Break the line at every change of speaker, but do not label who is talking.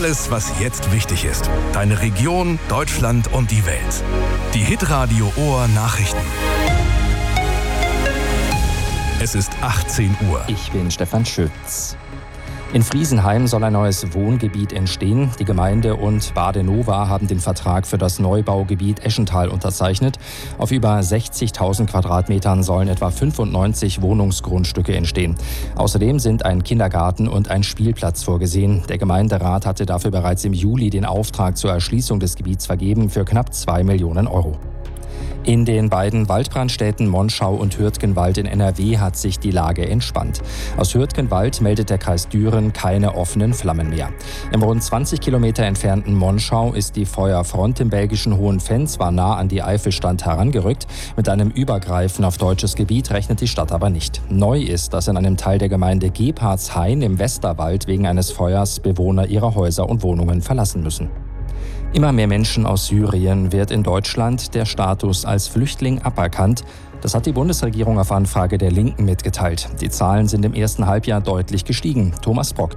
Alles, was jetzt wichtig ist. Deine Region, Deutschland und die Welt. Die Hitradio Ohr Nachrichten. Es ist 18 Uhr.
Ich bin Stefan Schütz. In Friesenheim soll ein neues Wohngebiet entstehen. Die Gemeinde und Badenova haben den Vertrag für das Neubaugebiet Eschental unterzeichnet. Auf über 60.000 Quadratmetern sollen etwa 95 Wohnungsgrundstücke entstehen. Außerdem sind ein Kindergarten und ein Spielplatz vorgesehen. Der Gemeinderat hatte dafür bereits im Juli den Auftrag zur Erschließung des Gebiets vergeben für knapp 2 Millionen Euro. In den beiden Waldbrandstädten Monschau und Hürtgenwald in NRW hat sich die Lage entspannt. Aus Hürtgenwald meldet der Kreis Düren keine offenen Flammen mehr. Im rund 20 Kilometer entfernten Monschau ist die Feuerfront im belgischen Hohenfenn zwar nah an die Eifelstand herangerückt, mit einem Übergreifen auf deutsches Gebiet rechnet die Stadt aber nicht. Neu ist, dass in einem Teil der Gemeinde Gebhardshain im Westerwald wegen eines Feuers Bewohner ihrer Häuser und Wohnungen verlassen müssen. Immer mehr Menschen aus Syrien wird in Deutschland der Status als Flüchtling aberkannt. Das hat die Bundesregierung auf Anfrage der Linken mitgeteilt. Die Zahlen sind im ersten Halbjahr deutlich gestiegen. Thomas Brock.